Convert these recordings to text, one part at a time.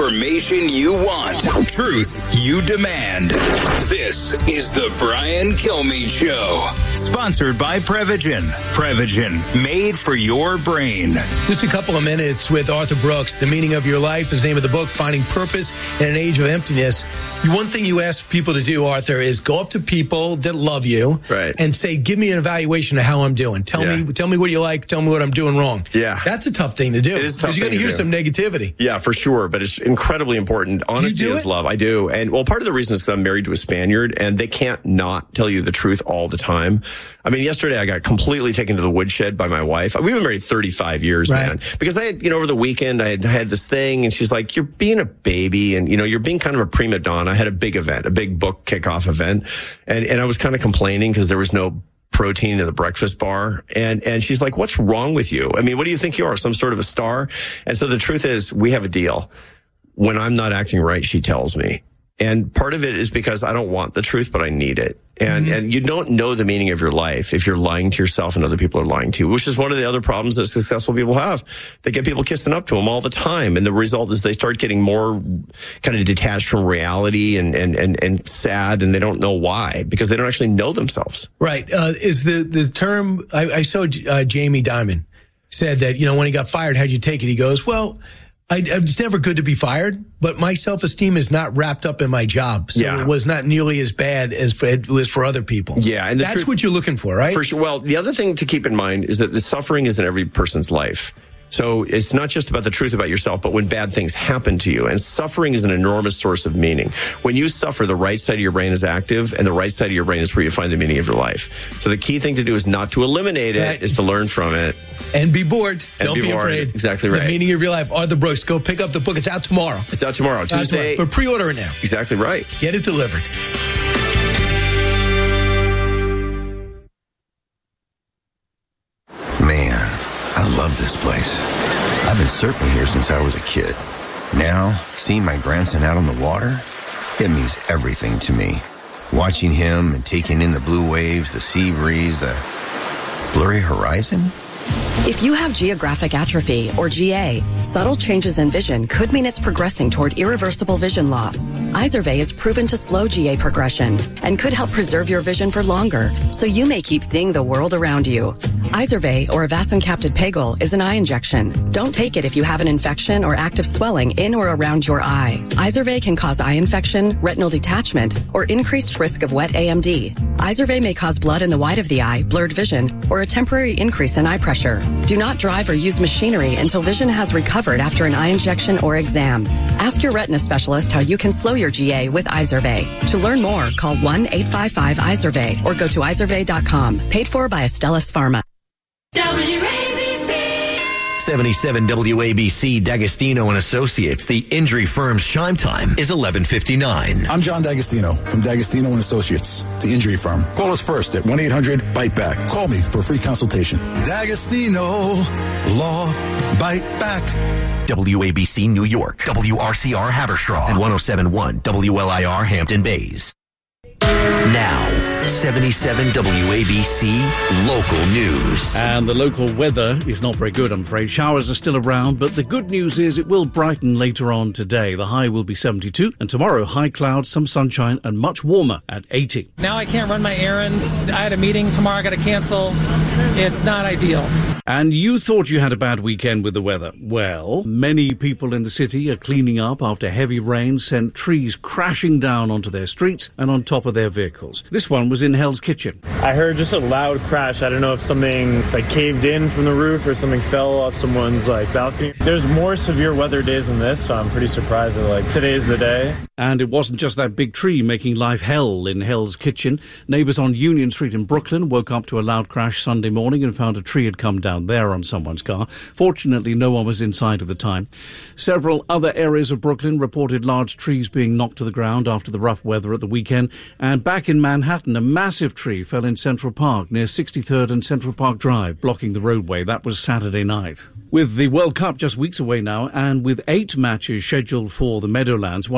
Information you want. Truth you demand. This is the Brian Kilmeade Show. Sponsored by Prevagen. Prevagen, made for your brain. Just a couple of minutes with Arthur Brooks. The Meaning of Your Life is the name of the book, Finding Purpose in an Age of Emptiness. One thing you ask people to do, Arthur, is go up to people that love you and say, give me an evaluation of how I'm doing. Tell me what you like. Tell me what I'm doing wrong. Yeah. That's a tough thing to do. It is tough. Because you're going to hear some negativity. Yeah, for sure. But it's incredibly important. Honesty is love. I do. And well, part of the reason is because I'm married to a Spaniard and they can't not tell you the truth all the time. I mean, yesterday I got completely taken to the woodshed by my wife. We've been married 35 years, man. Because I had, over the weekend I had this thing and she's like, you're being a baby and, you're being kind of a prima donna. I had a big event, a big book kickoff event. And I was kind of complaining because there was no protein in the breakfast bar. And she's like, what's wrong with you? I mean, what do you think you are? Some sort of a star? And so the truth is we have a deal. When I'm not acting right, she tells me. And part of it is because I don't want the truth, but I need it. And you don't know the meaning of your life if you're lying to yourself and other people are lying to you, which is one of the other problems that successful people have. They get people kissing up to them all the time. And the result is they start getting more kind of detached from reality and sad, and they don't know why, because they don't actually know themselves. Right. Is the term, I saw Jamie Dimon said that, when he got fired, how'd you take it? He goes, well, it's never good to be fired, but my self-esteem is not wrapped up in my job. So it was not nearly as bad as it was for other people. Yeah. And that's what you're looking for, right? For sure. Well, the other thing to keep in mind is that the suffering is in every person's life. So it's not just about the truth about yourself, but when bad things happen to you. And suffering is an enormous source of meaning. When you suffer, the right side of your brain is active, and the right side of your brain is where you find the meaning of your life. So the key thing to do is not to eliminate it, is to learn from it. And be bored. Don't be afraid. Exactly right. The Meaning of Your Life, Arthur Brooks. Go pick up the book. It's out tomorrow. It's out tomorrow, Tuesday. But pre-order it now. Exactly right. Get it delivered. Man, I love this place. I've been surfing here since I was a kid. Now, seeing my grandson out on the water, it means everything to me. Watching him and taking in the blue waves, the sea breeze, the blurry horizon. If you have geographic atrophy, or GA, subtle changes in vision could mean it's progressing toward irreversible vision loss. Izervay is proven to slow GA progression and could help preserve your vision for longer, so you may keep seeing the world around you. Izervay, or avacincaptad pegol, is an eye injection. Don't take it if you have an infection or active swelling in or around your eye. Izervay can cause eye infection, retinal detachment, or increased risk of wet AMD. Izervay may cause blood in the white of the eye, blurred vision, or a temporary increase in eye pressure. Do not drive or use machinery until vision has recovered after an eye injection or exam. Ask your retina specialist how you can slow your GA with Izervay. To learn more, call 1-855-IZERVAY or go to izervay.com. Paid for by Astellas Pharma. 77 WABC D'Agostino and Associates. The injury firm's chime time is 11:59. I'm John D'Agostino from D'Agostino and Associates, the injury firm. Call us first at 1-800-BITE-BACK. Call me for a free consultation. D'Agostino Law Bite Back. WABC New York, WRCR Haverstraw, and 107.1 WLIR Hampton Bays. Now, 77 WABC local news. And the local weather is not very good, I'm afraid. Showers are still around, but the good news is it will brighten later on today. The high will be 72, and tomorrow, high clouds, some sunshine, and much warmer at 80. Now I can't run my errands. I had a meeting tomorrow I got to cancel. It's not ideal. And you thought you had a bad weekend with the weather. Well, many people in the city are cleaning up after heavy rain sent trees crashing down onto their streets and on top of their vehicles. This one was in Hell's Kitchen. I heard just a loud crash. I don't know if something caved in from the roof or something fell off someone's balcony. There's more severe weather days than this, so I'm pretty surprised that today's the day. And it wasn't just that big tree making life hell in Hell's Kitchen. Neighbours on Union Street in Brooklyn woke up to a loud crash Sunday morning and found a tree had come down there on someone's car. Fortunately, no one was inside at the time. Several other areas of Brooklyn reported large trees being knocked to the ground after the rough weather at the weekend. And back in Manhattan, a massive tree fell in Central Park near 63rd and Central Park Drive, blocking the roadway. That was Saturday night. With the World Cup just weeks away now, and with 8 matches scheduled for the Meadowlands, one of them the final,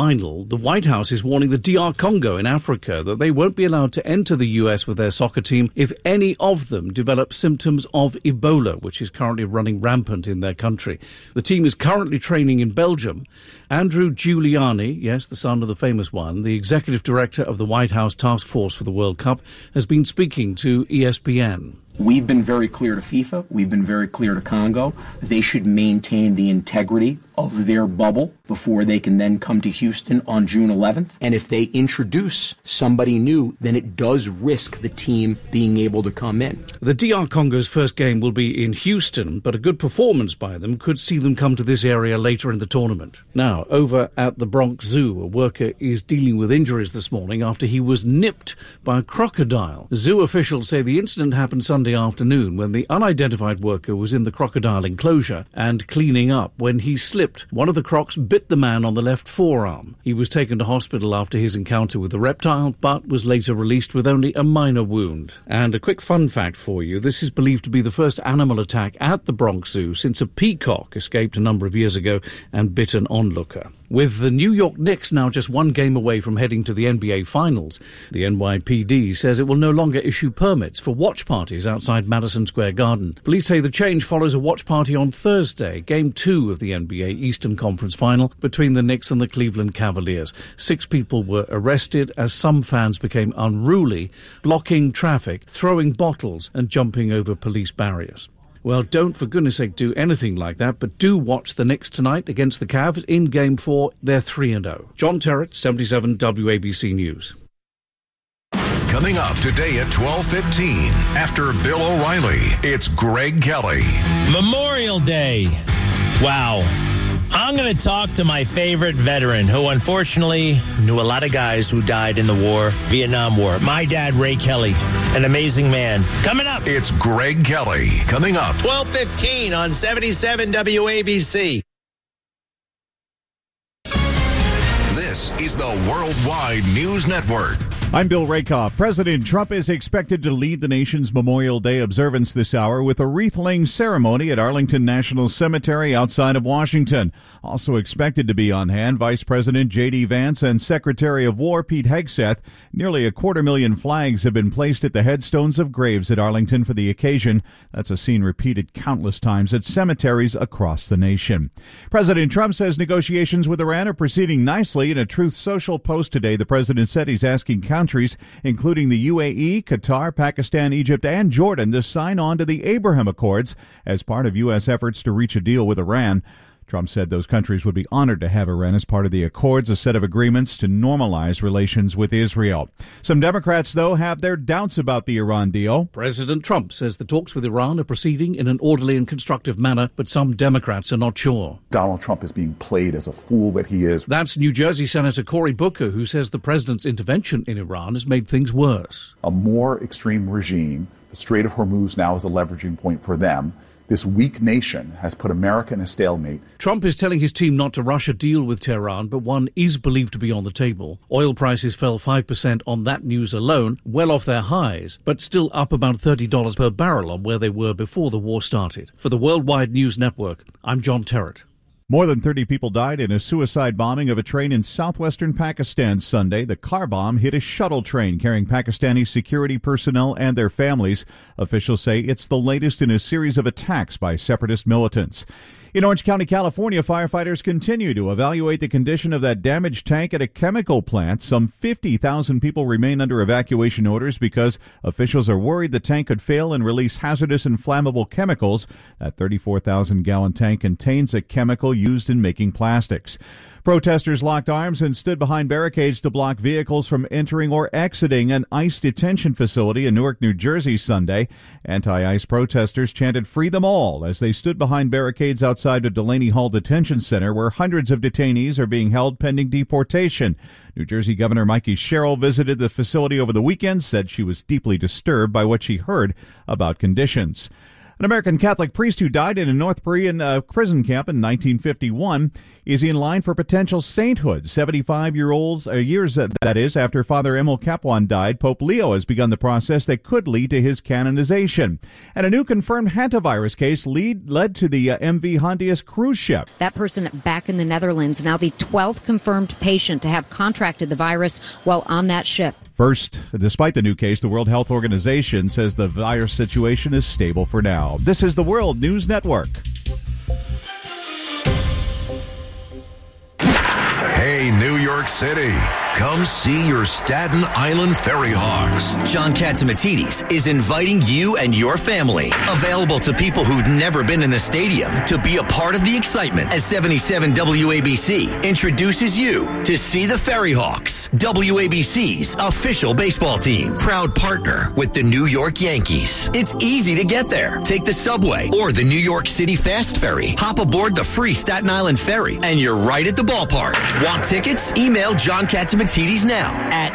final, the White House is warning the DR Congo in Africa that they won't be allowed to enter the US with their soccer team if any of them develop symptoms of Ebola, which is currently running rampant in their country. The team is currently training in Belgium. Andrew Giuliani, yes, the son of the famous one, the executive director of the White House Task Force for the World Cup, has been speaking to ESPN. We've been very clear to FIFA. We've been very clear to Congo. They should maintain the integrity of their bubble before they can then come to Houston on June 11th. And if they introduce somebody new, then it does risk the team being able to come in. The DR Congo's first game will be in Houston, but a good performance by them could see them come to this area later in the tournament. Now, over at the Bronx Zoo, a worker is dealing with injuries this morning after he was nipped by a crocodile. Zoo officials say the incident happened Sunday afternoon when the unidentified worker was in the crocodile enclosure and cleaning up when he slipped. One of the crocs bit the man on the left forearm. He was taken to hospital after his encounter with the reptile, but was later released with only a minor wound. And a quick fun fact for you, this is believed to be the first animal attack at the Bronx Zoo since a peacock escaped a number of years ago and bit an onlooker. With the New York Knicks now just one game away from heading to the NBA Finals, the NYPD says it will no longer issue permits for watch parties outside Madison Square Garden. Police say the change follows a watch party on Thursday, Game 2 of the NBA Eastern Conference Final between the Knicks and the Cleveland Cavaliers. 6 people were arrested as some fans became unruly, blocking traffic, throwing bottles and jumping over police barriers. Well, don't, for goodness sake, do anything like that, but do watch the Knicks tonight against the Cavs in Game 4. They're 3-0. John Terrett, 77 WABC News. Coming up today at 12:15, after Bill O'Reilly, it's Greg Kelly. Memorial Day. Wow. I'm going to talk to my favorite veteran who unfortunately knew a lot of guys who died in the war, Vietnam War. My dad, Ray Kelly, an amazing man. Coming up. It's Greg Kelly. Coming up. 12:15 on 77 WABC. This is the Worldwide News Network. I'm Bill Rakoff. President Trump is expected to lead the nation's Memorial Day observance this hour with a wreath-laying ceremony at Arlington National Cemetery outside of Washington. Also expected to be on hand, Vice President J.D. Vance and Secretary of War Pete Hegseth. Nearly 250,000 flags have been placed at the headstones of graves at Arlington for the occasion. That's a scene repeated countless times at cemeteries across the nation. President Trump says negotiations with Iran are proceeding nicely. In a Truth Social post today, the president said he's asking countries, including the UAE, Qatar, Pakistan, Egypt, and Jordan, to sign on to the Abraham Accords as part of U.S. efforts to reach a deal with Iran. Trump said those countries would be honored to have Iran as part of the Accords, a set of agreements to normalize relations with Israel. Some Democrats, though, have their doubts about the Iran deal. President Trump says the talks with Iran are proceeding in an orderly and constructive manner, but some Democrats are not sure. Donald Trump is being played as a fool that he is. That's New Jersey Senator Cory Booker, who says the president's intervention in Iran has made things worse. A more extreme regime, the Strait of Hormuz now is a leveraging point for them. This weak nation has put America in a stalemate. Trump is telling his team not to rush a deal with Tehran, but one is believed to be on the table. Oil prices fell 5% on that news alone, well off their highs, but still up about $30 per barrel on where they were before the war started. For the Worldwide News Network, I'm John Terrett. More than 30 people died in a suicide bombing of a train in southwestern Pakistan Sunday. The car bomb hit a shuttle train carrying Pakistani security personnel and their families. Officials say it's the latest in a series of attacks by separatist militants. In Orange County, California, firefighters continue to evaluate the condition of that damaged tank at a chemical plant. Some 50,000 people remain under evacuation orders because officials are worried the tank could fail and release hazardous and flammable chemicals. That 34,000-gallon tank contains a chemical used in making plastics. Protesters locked arms and stood behind barricades to block vehicles from entering or exiting an ICE detention facility in Newark, New Jersey Sunday. Anti-ICE protesters chanted "Free them all" as they stood behind barricades outside the Delaney Hall Detention Center, where hundreds of detainees are being held pending deportation. New Jersey Governor Mikey Sherrill visited the facility over the weekend, said she was deeply disturbed by what she heard about conditions. An American Catholic priest who died in a North Korean prison camp in 1951 is in line for potential sainthood. 75 years that is, after Father Emil Kaplan died, Pope Leo has begun the process that could lead to his canonization. And a new confirmed hantavirus case led to the MV Hondius cruise ship. That person back in the Netherlands, now the 12th confirmed patient to have contracted the virus while on that ship. First, despite the new case, the World Health Organization says the virus situation is stable for now. This is the World News Network. Hey, New York City, come see your Staten Island Ferry Hawks. John Catsimatidis is inviting you and your family, available to people who've never been in the stadium, to be a part of the excitement as 77 WABC introduces you to see the Ferry Hawks, WABC's official baseball team, proud partner with the New York Yankees. It's easy to get there. Take the subway or the New York City Fast Ferry. Hop aboard the free Staten Island Ferry, and you're right at the ballpark. Want tickets? Email John Catsimatidis now at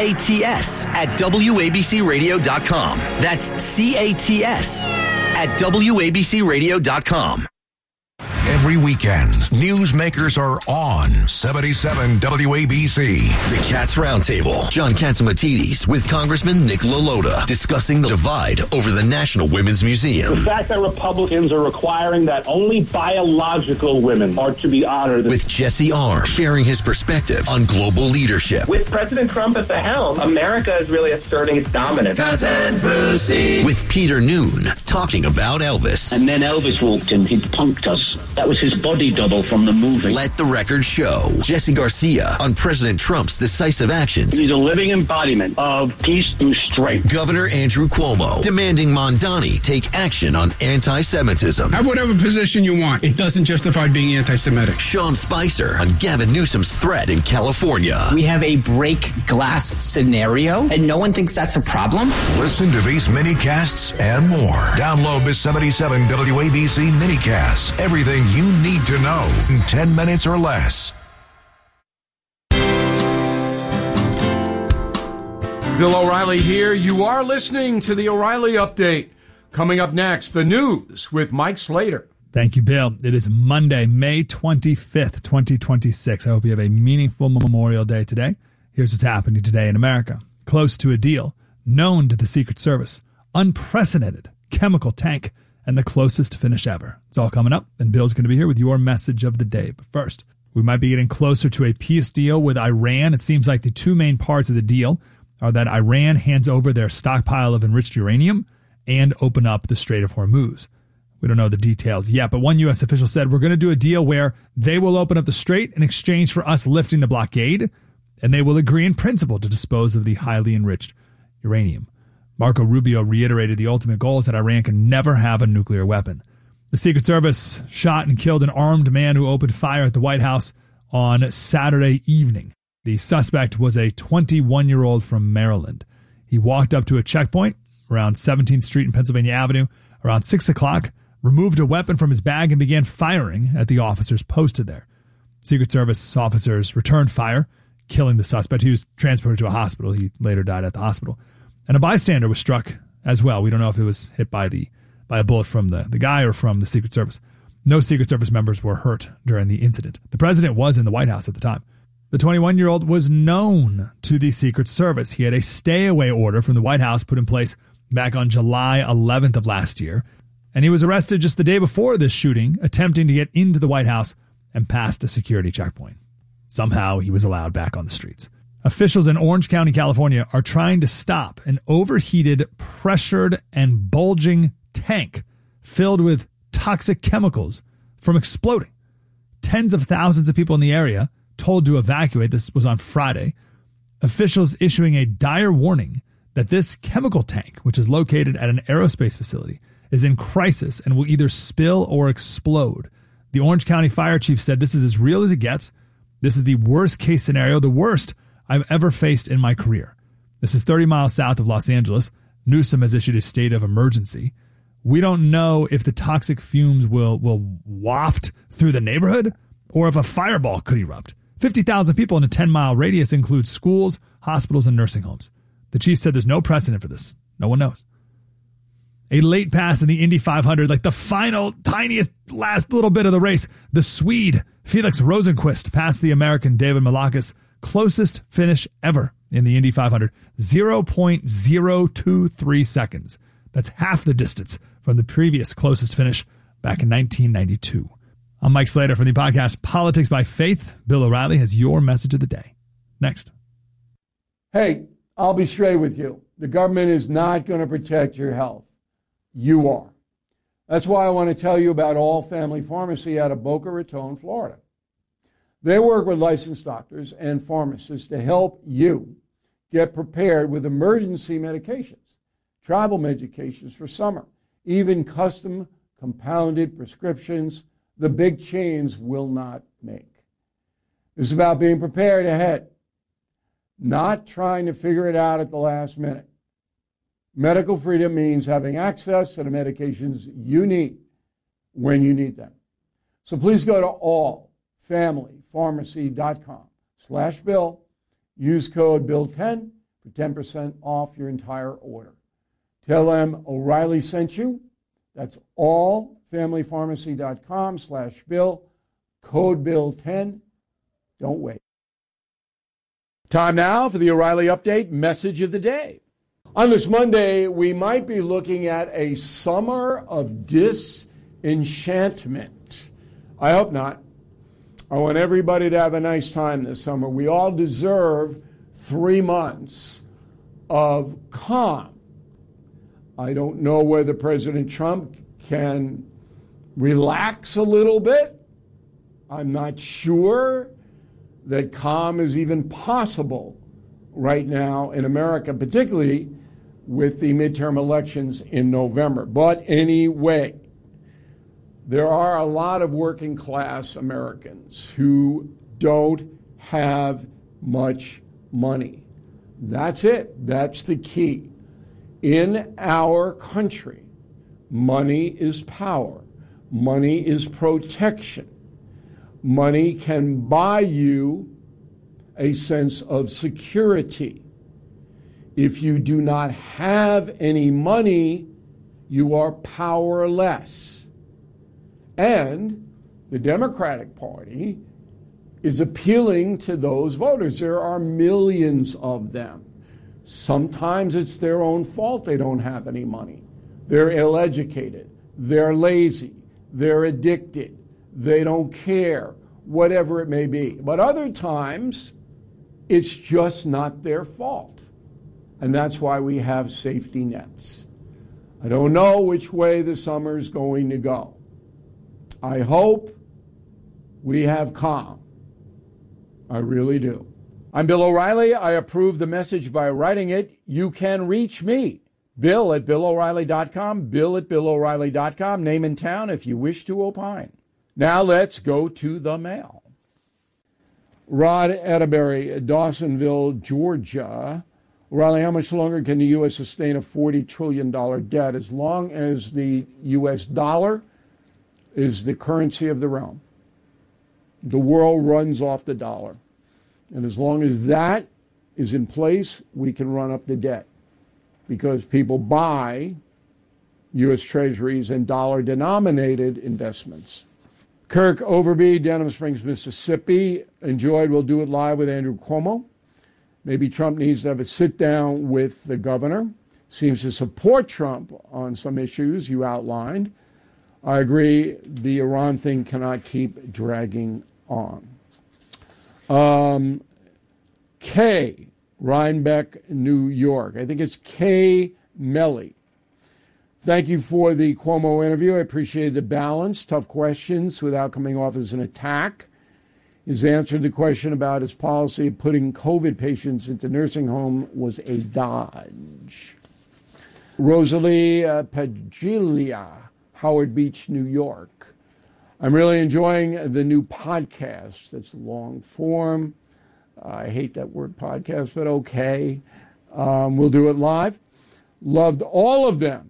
CATS@WABCRadio.com. That's CATS at WABCRadio.com. Every weekend, newsmakers are on 77 WABC. The Cats Roundtable. John Catsimatidis with Congressman Nick LaLota discussing the divide over the National Women's Museum. The fact that Republicans are requiring that only biological women are to be honored. With Jesse Arm sharing his perspective on global leadership. With President Trump at the helm, America is really asserting its dominance. Cousin Brucey. With Peter Noon talking about Elvis. And then Elvis walked in. He punked us. That was his body double from the movie. Let the record show. Jesse Garcia on President Trump's decisive actions. He's a living embodiment of peace through strength. Governor Andrew Cuomo demanding Mondani take action on anti-Semitism. Have whatever position you want. It doesn't justify being anti-Semitic. Sean Spicer on Gavin Newsom's threat in California. We have a break glass scenario, and no one thinks that's a problem. Listen to these mini-casts and more. Download the 77 WABC mini-casts. Everything you need to know in 10 minutes or less. Bill O'Reilly here. You are listening to the O'Reilly Update. Coming up next, the news with Mike Slater. Thank you, Bill. It is Monday, May 25th, 2026. I hope you have a meaningful Memorial Day today. Here's what's happening today in America. Close to a deal, known to the Secret Service, unprecedented chemical tank, and the closest finish ever. It's all coming up, and Bill's going to be here with your message of the day. But first, we might be getting closer to a peace deal with Iran. It seems like the two main parts of the deal are that Iran hands over their stockpile of enriched uranium and open up the Strait of Hormuz. We don't know the details yet, but one U.S. official said, we're going to do a deal where they will open up the strait in exchange for us lifting the blockade, and they will agree in principle to dispose of the highly enriched uranium. Marco Rubio reiterated the ultimate goal is that Iran can never have a nuclear weapon. The Secret Service shot and killed an armed man who opened fire at the White House on Saturday evening. The suspect was a 21-year-old from Maryland. He walked up to a checkpoint around 17th Street and Pennsylvania Avenue around 6 o'clock, removed a weapon from his bag, and began firing at the officers posted there. Secret Service officers returned fire, killing the suspect. He was transported to a hospital. He later died at the hospital. And a bystander was struck as well. We don't know if it was hit by a bullet from the guy or from the Secret Service. No Secret Service members were hurt during the incident. The president was in the White House at the time. The 21-year-old was known to the Secret Service. He had a stay-away order from the White House put in place back on July 11th of last year. And he was arrested just the day before this shooting, attempting to get into the White House and past a security checkpoint. Somehow he was allowed back on the streets. Officials in Orange County, California, are trying to stop an overheated, pressured, and bulging tank filled with toxic chemicals from exploding. Tens of thousands of people in the area told to evacuate. This was on Friday. Officials issuing a dire warning that this chemical tank, which is located at an aerospace facility, is in crisis and will either spill or explode. The Orange County fire chief said this is as real as it gets. This is the worst case scenario, the worst I've ever faced in my career. This is 30 miles south of Los Angeles. Newsom has issued a state of emergency. We don't know if the toxic fumes will waft through the neighborhood or if a fireball could erupt. 50,000 people in a 10-mile radius includes schools, hospitals, and nursing homes. The chief said there's no precedent for this. No one knows. A late pass in the Indy 500, like the final, tiniest, last little bit of the race. The Swede, Felix Rosenqvist, passed the American David Malakis. Closest finish ever in the Indy 500. 0.023 seconds. That's half the distance from the previous closest finish back in 1992. I'm Mike Slater from the podcast Politics by Faith. Bill O'Reilly has your message of the day. Next. Hey, I'll be straight with you. The government is not going to protect your health. You are. That's why I want to tell you about All Family Pharmacy out of Boca Raton, Florida. They work with licensed doctors and pharmacists to help you get prepared with emergency medications, travel medications for summer, even custom compounded prescriptions the big chains will not make. It's about being prepared ahead, not trying to figure it out at the last minute. Medical freedom means having access to the medications you need when you need them. So please go to allfamilypharmacy.com/Bill. Use code BILL10 for 10% off your entire order. Tell them O'Reilly sent you. That's allfamilypharmacy.com/Bill. Code BILL10. Don't wait. Time now for the O'Reilly Update message of the day. On this Monday, we might be looking at a summer of disenchantment. I hope not. I want everybody to have a nice time this summer. We all deserve 3 months of calm. I don't know whether President Trump can relax a little bit. I'm not sure that calm is even possible right now in America, particularly with the midterm elections in November. But anyway, there are a lot of working class Americans who don't have much money. That's it. That's the key. In our country, money is power. Money is protection. Money can buy you a sense of security. If you do not have any money, you are powerless. And the Democratic Party is appealing to those voters. There are millions of them. Sometimes it's their own fault they don't have any money. They're ill-educated. They're lazy. They're addicted. They don't care, whatever it may be. But other times, it's just not their fault. And that's why we have safety nets. I don't know which way the summer's going to go. I hope we have calm. I really do. I'm Bill O'Reilly. I approve the message by writing it. You can reach me, Bill at BillO'Reilly.com, Bill at BillO'Reilly.com, name and town if you wish to opine. Now let's go to the mail. Rod Atterbury, Dawsonville, Georgia. O'Reilly, how much longer can the U.S. sustain a $40 trillion debt? As long as the U.S. dollar is the currency of the realm. The world runs off the dollar. And as long as that is in place, we can run up the debt. Because people buy U.S. treasuries and dollar-denominated investments. Kirk Overby, Denham Springs, Mississippi. Enjoyed We'll Do It Live with Andrew Cuomo. Maybe Trump needs to have a sit-down with the governor. Seems to support Trump on some issues you outlined. I agree the Iran thing cannot keep dragging on. Kay, Rhinebeck, New York. I think it's Kay Melly. Thank you for the Cuomo interview. I appreciated the balance, tough questions without coming off as an attack. His answer to the question about his policy of putting COVID patients into nursing home was a dodge. Rosalie Pagilia, Howard Beach, New York. I'm really enjoying the new podcast. It's long form. I hate that word podcast, but okay. We'll do it live. Loved all of them.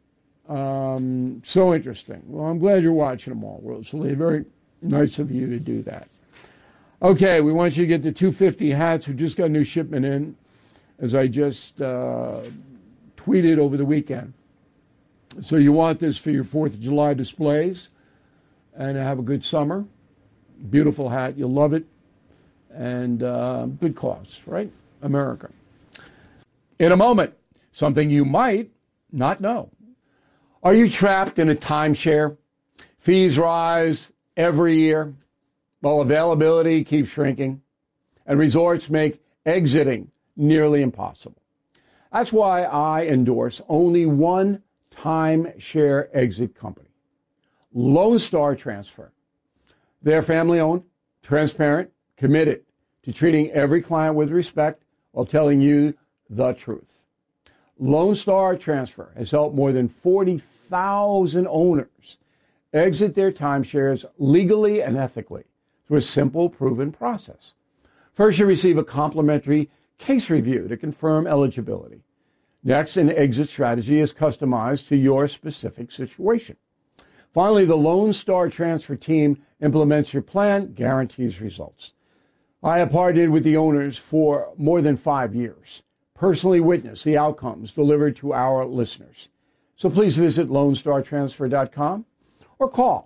So interesting. Well, I'm glad you're watching them all, Rosalie. Very nice of you to do that. Okay, we want you to get the 250 hats. We just got a new shipment in, as I just tweeted over the weekend. So you want this for your 4th of July displays and have a good summer. Beautiful hat. You'll love it. And good cause, right? America. In a moment, something you might not know. Are you trapped in a timeshare? Fees rise every year, while availability keeps shrinking, and resorts make exiting nearly impossible. That's why I endorse only one timeshare exit company, Lone Star Transfer. They're family-owned, transparent, committed to treating every client with respect while telling you the truth. Lone Star Transfer has helped more than 40,000 owners exit their timeshares legally and ethically through a simple, proven process. First, you receive a complimentary case review to confirm eligibility. Next, an exit strategy is customized to your specific situation. Finally, the Lone Star Transfer team implements your plan, guarantees results. I have partnered with the owners for more than 5 years, personally witnessed the outcomes delivered to our listeners. So please visit LoneStarTransfer.com or call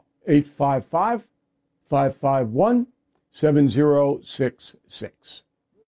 855-551-7066.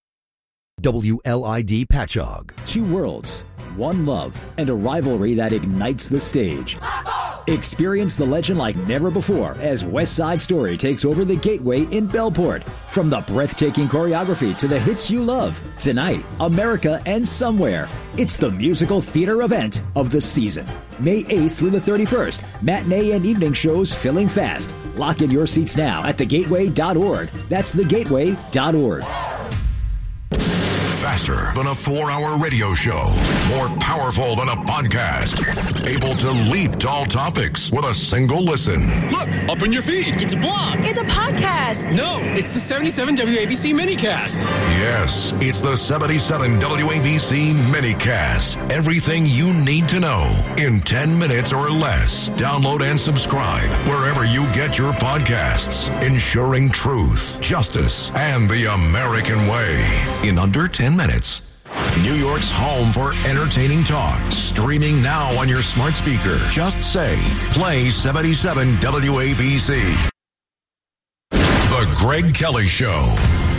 WLID Patchogue. Two worlds, one love, and a rivalry that ignites the stage. Experience the legend like never before as West Side Story takes over the Gateway in Bellport. From the breathtaking choreography to the hits you love, tonight, America and Somewhere. It's the musical theater event of the season. May 8th through the 31st. Matinee and evening shows filling fast. Lock in your seats now at thegateway.org. That's thegateway.org. Faster than a 4-hour radio show. More powerful than a podcast. Able to leap to all topics with a single listen. Look, up in your feed. It's a blog. It's a podcast. No, it's the 77 WABC minicast. Yes, it's the 77 WABC minicast. Everything you need to know in 10 minutes or less. Download and subscribe wherever you get your podcasts. Ensuring truth, justice, and the American way in under 10 minutes. New York's home for entertaining talk. Streaming now on your smart speaker. Just say, play 77 WABC. The Greg Kelly Show.